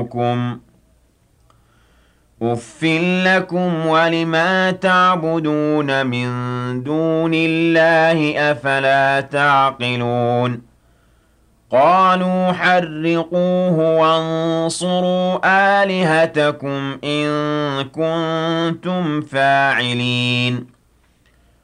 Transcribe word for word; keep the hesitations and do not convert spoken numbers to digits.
ربكم أُفٍّ لكم ولما تعبدون من دون الله أفلا تعقلون قالوا حرقوه وانصروا آلهتكم إن كنتم فاعلين